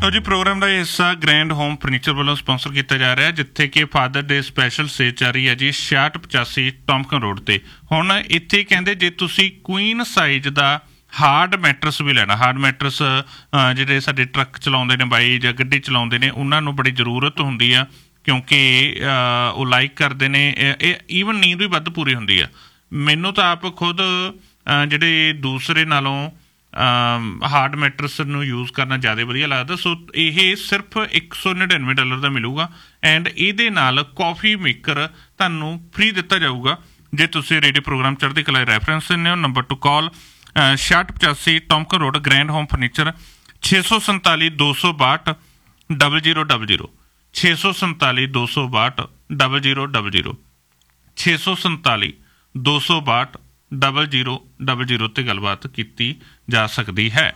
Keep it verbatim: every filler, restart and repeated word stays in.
ਲਓ ਜੀ, ਪ੍ਰੋਗਰਾਮ ਦਾ ਹਿੱਸਾ ਗ੍ਰੈਂਡ ਹੋਮ ਫਰਨੀਚਰ ਵੱਲੋਂ ਸਪਾਂਸਰ ਕੀਤਾ ਜਾ ਰਿਹਾ, ਜਿੱਥੇ ਕਿ ਫਾਦਰ ਡੇ ਸਪੈਸ਼ਲ ਸੇਲ ਚੱਲ ਰਹੀ ਹੈ ਜੀ ਛਿਆਹਠ ਪਚਾਸੀ ਟੌਮਕਨ ਰੋਡ ਤੇ। ਹੁਣ ਇੱਥੇ ਕਹਿੰਦੇ ਜੇ ਤੁਸੀਂ ਕੁਈਨ ਸਾਈਜ਼ ਦਾ ਹਾਰਡ ਮੈਟਰਸ ਵੀ ਲੈਣਾ, ਹਾਰਡ ਮੈਟਰਸ ਜਿਹੜੇ ਸਾਡੇ ਟਰੱਕ ਚਲਾਉਂਦੇ ਨੇ ਬਾਈ ਜਾਂ ਗੱਡੀ ਚਲਾਉਂਦੇ ਨੇ ਉਹਨਾਂ ਨੂੰ ਬੜੀ ਜ਼ਰੂਰਤ ਹੁੰਦੀ ਆ, ਕਿਉਂਕਿ ਉਹ ਲਾਈਕ ਕਰਦੇ ਨੇ। ਇਹ ਈਵਨ ਨੀਂਦ ਵੀ ਵੱਧ ਪੂਰੀ ਹੁੰਦੀ ਆ। ਮੈਨੂੰ ਤਾਂ ਆਪ ਖੁਦ ਜਿਹੜੇ ਦੂਸਰੇ ਨਾਲੋਂ ਹਾਰਡ ਮੈਟਰਸ ਨੂੰ ਯੂਜ਼ ਕਰਨਾ ਜ਼ਿਆਦਾ ਵਧੀਆ ਲੱਗਦਾ। ਸੋ ਇਹ ਸਿਰਫ ਇੱਕ ਸੌ ਨੜਿਨਵੇਂ ਡਾਲਰ ਦਾ ਮਿਲੂਗਾ ਐਂਡ ਇਹਦੇ ਨਾਲ ਕੌਫੀ ਮੇਕਰ ਤੁਹਾਨੂੰ ਫ੍ਰੀ ਦਿੱਤਾ ਜਾਊਗਾ ਜੇ ਤੁਸੀਂ ਰੇਡੀਓ ਪ੍ਰੋਗਰਾਮ ਚੜ੍ਹਦੀ ਕਲਾ ਰੈਫਰੈਂਸ ਦਿੰਦੇ ਹੋ। ਨੰਬਰ ਟੂ ਕਾਲ ਛਿਆਹਠ ਪਚਾਸੀ ਟੌਮਕਨ ਰੋਡ, ਗ੍ਰੈਂਡ ਹੋਮ ਫਰਨੀਚਰ, ਛੇ ਸੌ ਸੰਤਾਲੀ ਦੋ ਸੌ ਬਾਹਠ ਡਬਲ ਜ਼ੀਰੋ ਡਬਲ ਜ਼ੀਰੋ ਛੇ ਸੌ ਸੰਤਾਲੀ ਦੋ ਸੌ ਬਾਹਠ ਡਬਲ ਜ਼ੀਰੋ ਡਬਲ ਜ਼ੀਰੋ ਛੇ ਸੌ ਸੰਤਾਲੀ ਦੋ ਸੌ ਬਾਹਠ ਡਬਲ ਜ਼ੀਰੋ ਡਬਲ ਜ਼ੀਰੋ 'ਤੇ ਗੱਲਬਾਤ ਕੀਤੀ ਜਾ ਸਕਦੀ ਹੈ।